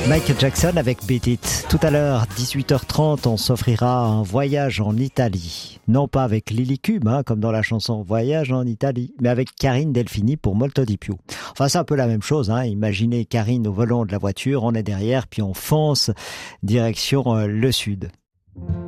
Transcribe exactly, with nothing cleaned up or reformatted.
Michael Jackson avec Beat It. Tout à l'heure, dix-huit heures trente, on s'offrira un voyage en Italie. Non pas avec Lily Cube, hein, comme dans la chanson Voyage en Italie, mais avec Karine Delphini pour Molto di più. Enfin, c'est un peu la même chose. Hein. Imaginez Karine au volant de la voiture, on est derrière, puis on fonce direction euh, le sud.